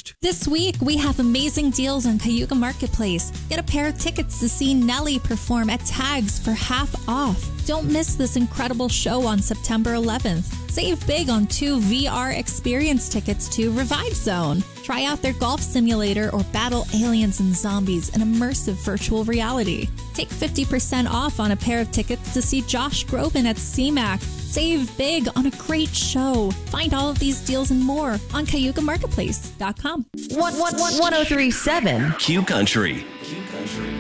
first. This week, we have amazing deals on Cayuga Marketplace. Get a pair of tickets to see Nelly perform at Tags for half off. Don't miss this incredible show on September 11th. Save big on 2 VR experience tickets to Revive Zone. Try out their golf simulator or battle aliens and zombies in immersive virtual reality. Take 50% off on a pair of tickets to see Josh Groban at CMAC. Save big on a great show. Find all of these deals and more on CayugaMarketplace.com. 1037 Q Country.